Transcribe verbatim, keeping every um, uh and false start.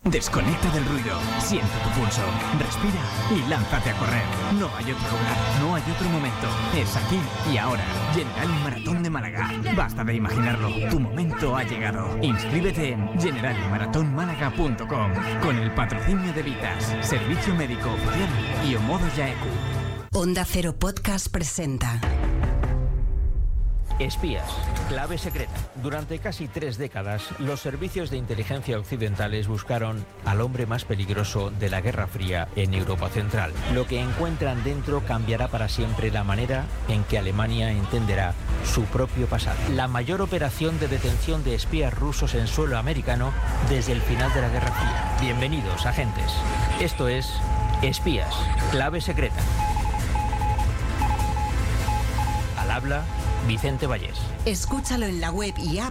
Desconecta del ruido, siente tu pulso, respira y lánzate a correr. No hay otro lugar, no hay otro momento. Es aquí y ahora. Generali Maratón de Málaga. Basta de imaginarlo, tu momento ha llegado. Inscríbete en generali maratón málaga punto com con el patrocinio de Vitas, Servicio Médico Oficial y Omodo Yaeku. Onda Cero Podcast presenta Espías, clave secreta. Durante casi tres décadas, los servicios de inteligencia occidentales buscaron al hombre más peligroso de la Guerra Fría en Europa Central. Lo que encuentran dentro cambiará para siempre la manera en que Alemania entenderá su propio pasado. La mayor operación de detención de espías rusos en suelo americano desde el final de la Guerra Fría. Bienvenidos, agentes. Esto es Espías, clave secreta. Al habla Vicente Vallés. Escúchalo en la web y app